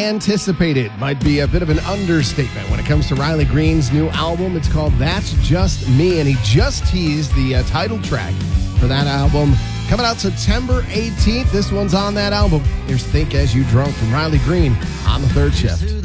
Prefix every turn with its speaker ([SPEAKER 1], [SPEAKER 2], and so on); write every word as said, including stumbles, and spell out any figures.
[SPEAKER 1] anticipated might be a bit of an understatement when it comes to Riley Green's new album. It's called That's Just Me, and he just teased the uh, title track for that album coming out September eighteenth. This one's on that album. Here's Think As You Drunk from Riley Green on The Third Shift.